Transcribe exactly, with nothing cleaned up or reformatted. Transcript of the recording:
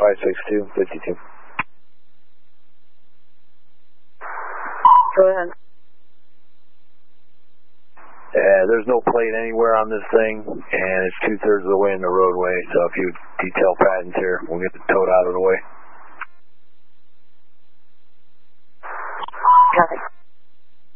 five six two, fifty-two. Go ahead. Yeah, there's no plate anywhere on this thing, and it's two-thirds of the way in the roadway, so if you detail patents here, we'll get the tote out of the way.